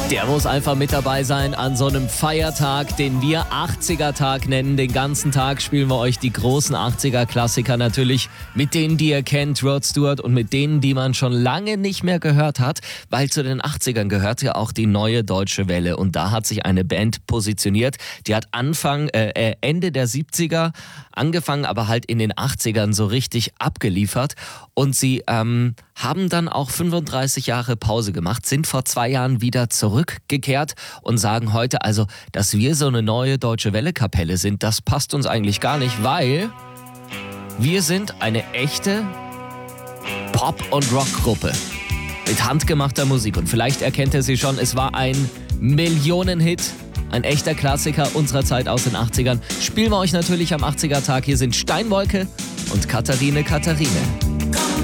Der muss einfach mit dabei sein an so einem Feiertag, den wir 80er-Tag nennen. Den ganzen Tag spielen wir euch die großen 80er-Klassiker natürlich mit denen, die ihr kennt, Rod Stewart, und mit denen, die man schon lange nicht mehr gehört hat, weil zu den 80ern gehört ja auch die Neue Deutsche Welle, und da hat sich eine Band positioniert, die hat Ende der 70er angefangen, aber halt in den 80ern so richtig abgeliefert, und sie haben dann auch 35 Jahre Pause gemacht, sind vor 2 Jahren wieder zurückgekehrt und sagen heute also, dass wir so eine Neue Deutsche Welle-Kapelle sind, das passt uns eigentlich gar nicht, weil wir sind eine echte Pop- und Rockgruppe mit handgemachter Musik. Und vielleicht erkennt ihr sie schon, es war ein Millionenhit, ein echter Klassiker unserer Zeit aus den 80ern. Spielen wir euch natürlich am 80er-Tag. Hier sind Steinwolke und Katharine.